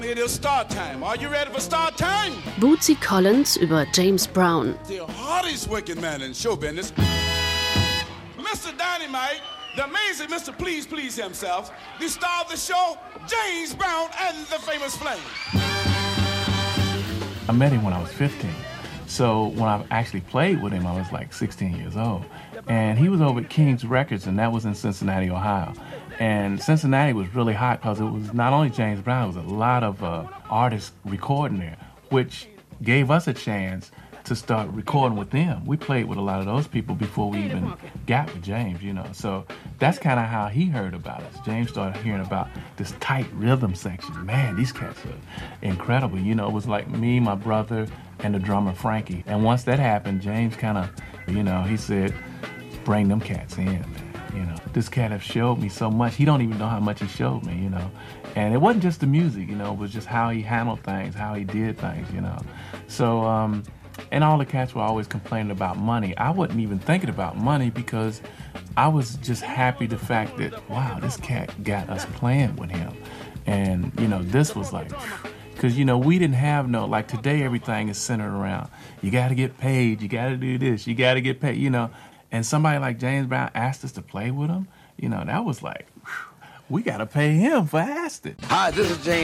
It is start time. Are you ready for start time? Bootsy Collins über James Brown. The hardest working man in show business. Mr. Dynamite, the amazing Mr. Please Please himself, the star of the show, James Brown and the Famous Flame. I met him when I was 15. So when I actually played with him, I was like 16 years old. And he was over at King's Records, and that was in Cincinnati, Ohio. And Cincinnati was really hot because it was not only James Brown, it was a lot of artists recording there, which gave us a chance to start recording with them. We played with a lot of those people before we even got with James, you know. So that's kind of how he heard about us. James started hearing about this tight rhythm section. Man, these cats are incredible. You know, it was like me, my brother, and the drummer Frankie. And once that happened, James kind of, you know, he said, bring them cats in, man. You know, this cat have showed me so much. He don't even know how much he showed me, you know. And it wasn't just the music, you know, it was just how he handled things, how he did things, you know. So, and all the cats were always complaining about money. I wasn't even thinking about money because I was just happy the fact that, wow, this cat got us playing with him. And, you know, this was like, because, you know, we didn't have no, like today everything is centered around, you got to get paid, you got to do this, you got to get paid, you know. And somebody like James Brown asked us to play with him, you know, that was like, we got to pay him for asking. Hi, this is James